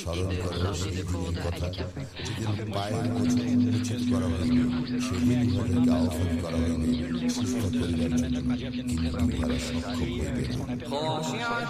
স্মরণ করো সেই দিনের কথা, যেদিন পায়ের ওজন উন্মোচিত করা হইবে, সেদিন উহাদেরকে আহ্বান করা হইবে শিক্ষা করিবার জন্য, কিন্তু উহারা সক্ষম হইবে না।